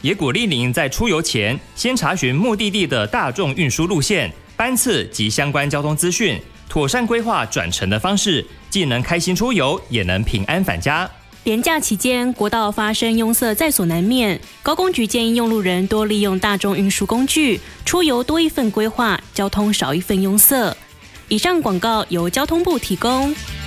也鼓励您在出游前先查询目的地的大众运输路线、班次及相关交通资讯，妥善规划转乘的方式，既能开心出游，也能平安返家。 连假期间，国道发生拥塞在所难免，高公局建议用路人多利用大众运输工具，出游多一份规划，交通少一份拥塞。以上广告由交通部提供。